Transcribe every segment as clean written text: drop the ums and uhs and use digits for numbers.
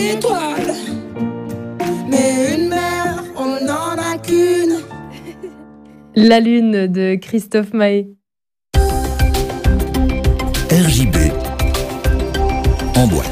étoiles. Mais une mère, on n'en a qu'une. La Lune de Christophe Maé. RJB en boîte.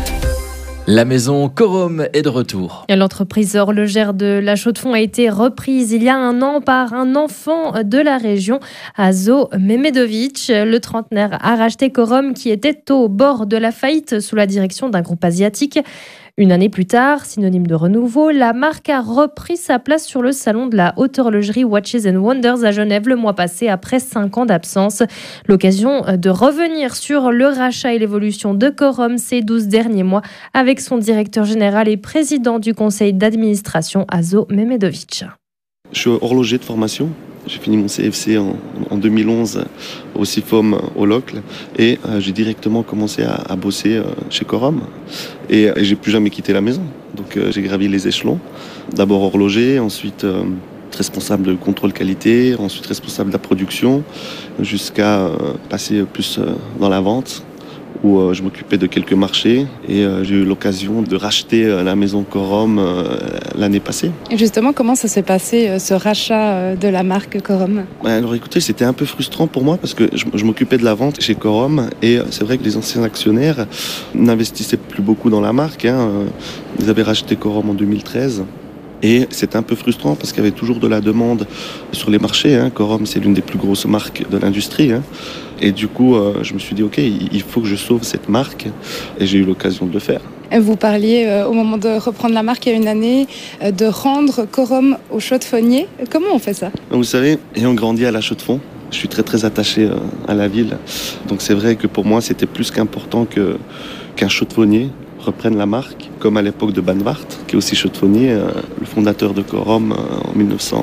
La maison Corum est de retour. L'entreprise horlogère de La Chaux-de-Fonds a été reprise il y a un an par un enfant de la région, Azo Mehmedovic. Le trentenaire a racheté Corum qui était au bord de la faillite sous la direction d'un groupe asiatique. Une année plus tard, synonyme de renouveau, la marque a repris sa place sur le salon de la haute horlogerie Watches and Wonders à Genève le mois passé après 5 ans d'absence. L'occasion de revenir sur le rachat et l'évolution de Corum ces 12 derniers mois avec son directeur général et président du conseil d'administration, Azo Mehmedovic. Je suis horloger de formation. J'ai fini mon CFC en 2011 au CIFOM au Locle et j'ai directement commencé à bosser chez Corum et j'ai plus jamais quitté la maison. Donc j'ai gravi les échelons. D'abord horloger, ensuite responsable de contrôle qualité, ensuite responsable de la production, jusqu'à passer plus dans la vente, où je m'occupais de quelques marchés et j'ai eu l'occasion de racheter la maison Corum l'année passée. Et justement, comment ça s'est passé, ce rachat de la marque Corum ? Alors écoutez, c'était un peu frustrant pour moi parce que je m'occupais de la vente chez Corum et c'est vrai que les anciens actionnaires n'investissaient plus beaucoup dans la marque. Ils avaient racheté Corum en 2013. Et c'était un peu frustrant parce qu'il y avait toujours de la demande sur les marchés. Corum, c'est l'une des plus grosses marques de l'industrie. Et du coup, je me suis dit, OK, il faut que je sauve cette marque. Et j'ai eu l'occasion de le faire. Vous parliez, au moment de reprendre la marque il y a une année, de rendre Corum aux chaux-de-fonniers. Comment on fait ça ? Vous savez, ayant grandi à La Chaux-de-Fonds, je suis très très attaché à la ville. Donc c'est vrai que pour moi, c'était plus qu'important qu'un chaux-de-fonnier reprenne la marque, comme à l'époque de Banvart, qui est aussi chaux-de-fonnier, le fondateur de Corum en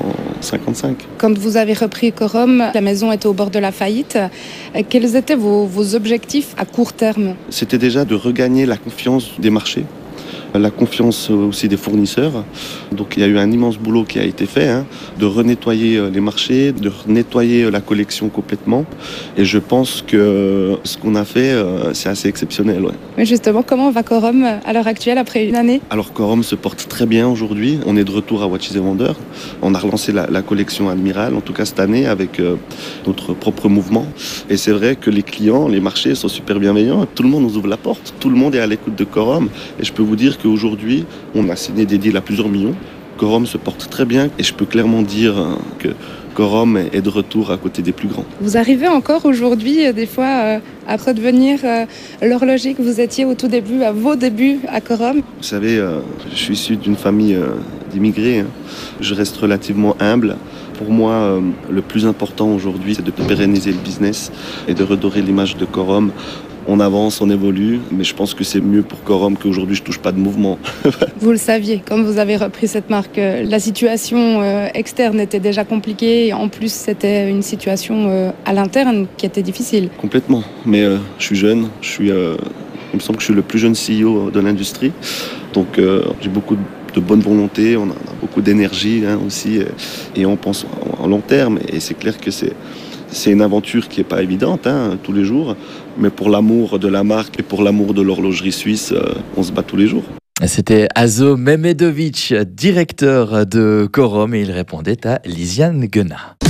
1955. Quand vous avez repris Corum, la maison était au bord de la faillite. Quels étaient vos objectifs à court terme ? C'était déjà de regagner la confiance des marchés, la confiance aussi des fournisseurs. Donc il y a eu un immense boulot qui a été fait, de renettoyer les marchés, de nettoyer la collection complètement. Et je pense que ce qu'on a fait, c'est assez exceptionnel. Ouais. Mais justement, comment va Corum à l'heure actuelle après une année ? Alors Corum se porte très bien aujourd'hui. On est de retour à Watches and Wonders. On a relancé la collection Admiral, en tout cas cette année, avec notre propre mouvement. Et c'est vrai que les clients, les marchés sont super bienveillants. Tout le monde nous ouvre la porte. Tout le monde est à l'écoute de Corum. Et je peux vous dire qu'aujourd'hui, on a signé des deals à plusieurs millions. Corum se porte très bien et je peux clairement dire que Corum est de retour à côté des plus grands. Vous arrivez encore aujourd'hui, des fois, à redevenir l'horloger que vous étiez au tout début, à vos débuts à Corum ? Vous savez, je suis issu d'une famille d'immigrés. Je reste relativement humble. Pour moi, le plus important aujourd'hui, c'est de pérenniser le business et de redorer l'image de Corum. On avance, on évolue, mais je pense que c'est mieux pour Corum qu'aujourd'hui je touche pas de mouvement. Vous le saviez, quand vous avez repris cette marque, la situation externe était déjà compliquée et en plus c'était une situation à l'interne qui était difficile. Complètement, mais je suis jeune, il me semble que je suis le plus jeune CEO de l'industrie, donc j'ai beaucoup de bonne volonté, on a beaucoup d'énergie aussi et on pense en long terme et c'est clair que c'est une aventure qui n'est pas évidente tous les jours, mais pour l'amour de la marque et pour l'amour de l'horlogerie suisse, on se bat tous les jours. C'était Azo Mehmedovic, directeur de Corum, et il répondait à Lisiane Guenat.